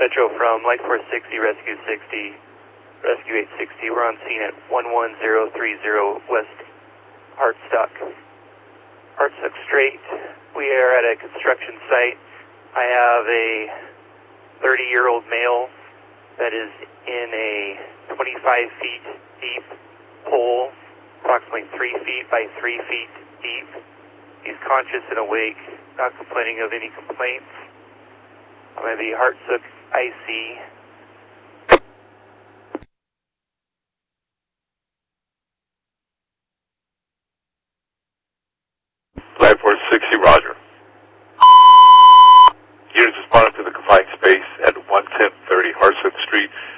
Metro from Light Force 60, Rescue 60, Rescue 860. We're on scene at 11030 West Hartstock. Hartstock Strait. We are at a construction site. I have a 30-year-old male that is in a 25 feet deep hole, approximately 3 feet by 3 feet deep. He's conscious and awake, not complaining of any complaints. I'm going to be Hartstock IC. Light Force 60, roger. Units responding to the confined space at 11030 Hartstock Street.